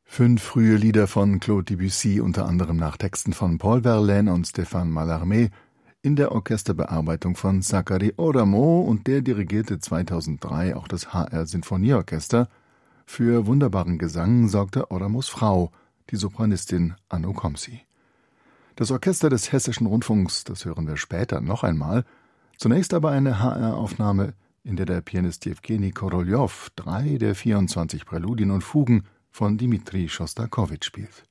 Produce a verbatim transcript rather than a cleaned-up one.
Fünf frühe Lieder von Claude Debussy, unter anderem nach Texten von Paul Verlaine und Stéphane Mallarmé, in der Orchesterbearbeitung von Zachary Oramo, und der dirigierte zweitausenddrei auch das H R Sinfonieorchester. Für wunderbaren Gesang sorgte Oramos Frau, die Sopranistin Anno Comsi. Das Orchester des Hessischen Rundfunks, das hören wir später noch einmal, zunächst aber eine H R-Aufnahme, in der der Pianist Jewgeni Koroljow drei der vierundzwanzig Präludien und Fugen von Dmitri Schostakowitsch spielt.